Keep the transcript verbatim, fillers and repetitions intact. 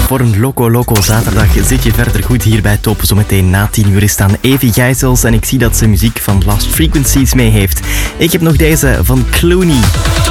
Voor een Loco Loco zaterdag zit je verder goed hier bij Top. Zometeen na tien uur is staan Evie Gijsels en ik zie dat ze muziek van Lost Frequencies mee heeft. Ik heb nog deze van Clooney.